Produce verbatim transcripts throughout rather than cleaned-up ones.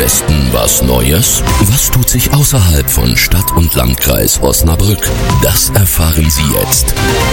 Westen was Neues? Was tut sich außerhalb von Stadt und Landkreis Osnabrück? Das erfahren Sie jetzt.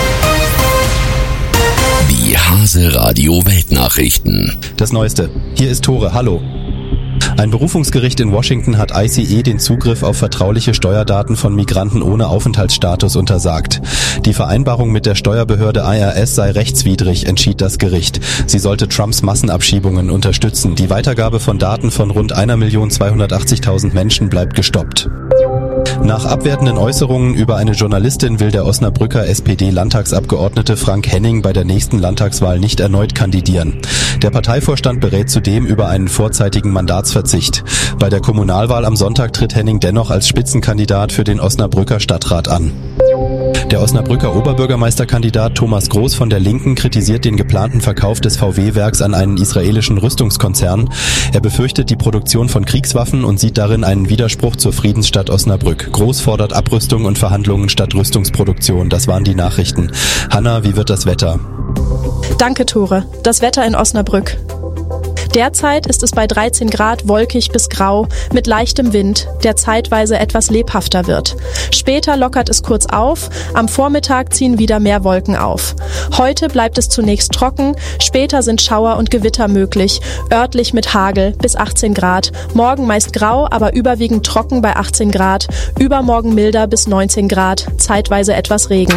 Die Hase Radio Weltnachrichten. Das Neueste. Hier ist Tore. Hallo. Ein Berufungsgericht in Washington hat I C E den Zugriff auf vertrauliche Steuerdaten von Migranten ohne Aufenthaltsstatus untersagt. Die Vereinbarung mit der Steuerbehörde I R S sei rechtswidrig, entschied das Gericht. Sie sollte Trumps Massenabschiebungen unterstützen. Die Weitergabe von Daten von rund eine Million zweihundertachtzigtausend Menschen bleibt gestoppt. Nach abwertenden Äußerungen über eine Journalistin will der Osnabrücker S P D-Landtagsabgeordnete Frank Henning bei der nächsten Landtagswahl nicht erneut kandidieren. Der Parteivorstand berät zudem über einen vorzeitigen Mandatsverzicht. Bei der Kommunalwahl am Sonntag tritt Henning dennoch als Spitzenkandidat für den Osnabrücker Stadtrat an. Der Osnabrücker Oberbürgermeisterkandidat Thomas Groß von der Linken kritisiert den geplanten Verkauf des V W-Werks an einen israelischen Rüstungskonzern. Er befürchtet die Produktion von Kriegswaffen und sieht darin einen Widerspruch zur Friedensstadt Osnabrück. Groß fordert Abrüstung und Verhandlungen statt Rüstungsproduktion. Das waren die Nachrichten. Hanna, wie wird das Wetter? Danke, Tore. Das Wetter in Osnabrück. Derzeit ist es bei dreizehn Grad wolkig bis grau mit leichtem Wind, der zeitweise etwas lebhafter wird. Später lockert es kurz auf, am Vormittag ziehen wieder mehr Wolken auf. Heute bleibt es zunächst trocken, später sind Schauer und Gewitter möglich, örtlich mit Hagel bis achtzehn Grad. Morgen meist grau, aber überwiegend trocken bei achtzehn Grad, übermorgen milder bis neunzehn Grad, zeitweise etwas Regen.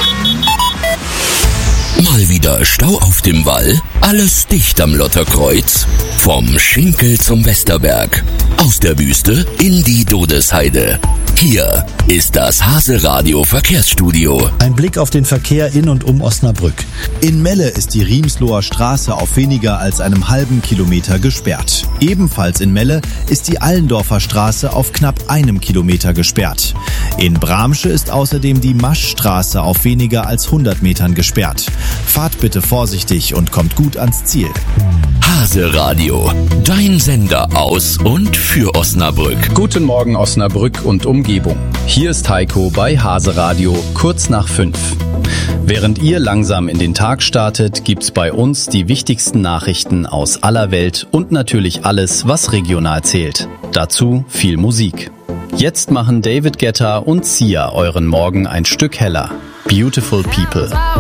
Mal wieder Stau auf dem Wall? Alles dicht am Lotterkreuz? Vom Schinkel zum Westerberg. Aus der Wüste in die Dodesheide. Hier ist das Hase Radio Verkehrsstudio. Ein Blick auf den Verkehr in und um Osnabrück. In Melle ist die Riemsloher Straße auf weniger als einem halben Kilometer gesperrt. Ebenfalls in Melle ist die Allendorfer Straße auf knapp einem Kilometer gesperrt. In Bramsche ist außerdem die Maschstraße auf weniger als hundert Metern gesperrt. Fahrt bitte vorsichtig und kommt gut ans Ziel. Hase Radio, dein Sender aus und für Osnabrück. Guten Morgen Osnabrück und Umgebung. Hier ist Heiko bei Hase Radio, kurz nach fünf. Während ihr langsam in den Tag startet, gibt's bei uns die wichtigsten Nachrichten aus aller Welt und natürlich alles, was regional zählt. Dazu viel Musik. Jetzt machen David Guetta und Sia euren Morgen ein Stück heller. Beautiful People.